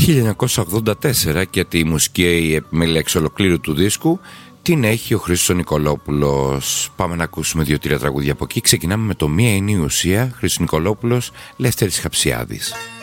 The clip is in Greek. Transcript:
1984 και τη μουσική επιμέλεια εξ ολοκλήρου του δίσκου την έχει ο Χρήστος Νικολόπουλος. Πάμε να ακούσουμε 2-3 τραγούδια από εκεί. Ξεκινάμε με το «Μία είναι η ουσία», Χρήστος Νικολόπουλος, Λευτέρης Χαψιάδης.